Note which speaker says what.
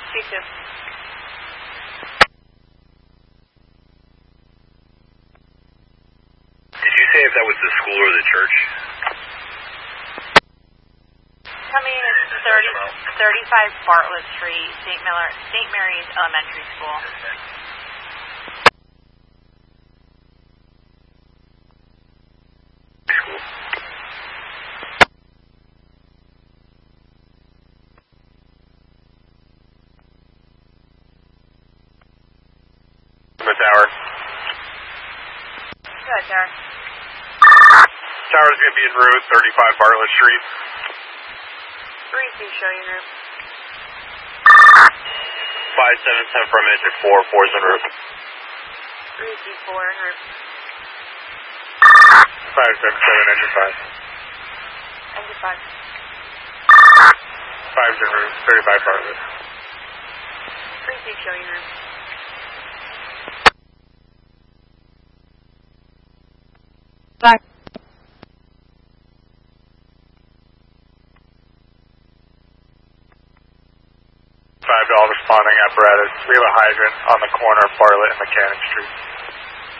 Speaker 1: 2-2.
Speaker 2: Did you say if that was the school or the church?
Speaker 1: Coming in is 35 Bartlett Street, St. Mary's Elementary School.
Speaker 2: Tower.
Speaker 1: Good, Tower.
Speaker 2: Tower's going to be en route, 35 Bartlett Street.
Speaker 1: 3C, show you route.
Speaker 2: 577 from engine 4, 4's en route.
Speaker 1: 3C, 4 en route.
Speaker 2: 577, engine 5.
Speaker 1: Engine 5.
Speaker 2: 5's en route, 35 Bartlett.
Speaker 1: 3C, show you route.
Speaker 3: Bye.
Speaker 2: 5 to all responding apparatus. We have a hydrant on the corner of Bartlett and Mechanic Street.